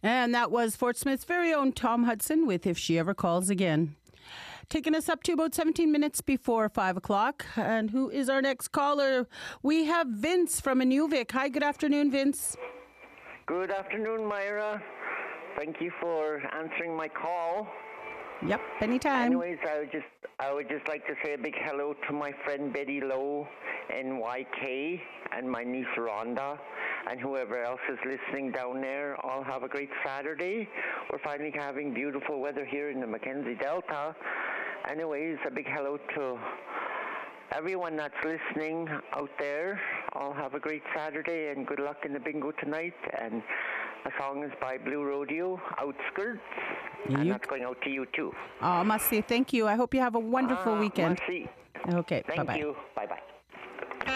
And that was Fort Smith's very own Tom Hudson with If She Ever Calls Again. Taking us up to about 17 minutes before 5 o'clock. And who is our next caller? We have Vince from Inuvik. Hi, good afternoon, Vince. Good afternoon, Myra. Thank you for answering my call. Yep, anytime. Anyways, I would just like to say a big hello to my friend Betty Lowe in YK and my niece Rhonda and whoever else is listening down there. All have a great Saturday. We're finally having beautiful weather here in the Mackenzie Delta. Anyways, a big hello to everyone that's listening out there. All have a great Saturday and good luck in the bingo tonight. And the song is by Blue Rodeo, Outskirts. And that's going out to you too. Oh, Masi, thank you. I hope you have a wonderful weekend. Masi. Okay, Thank bye-bye. you. Bye-bye.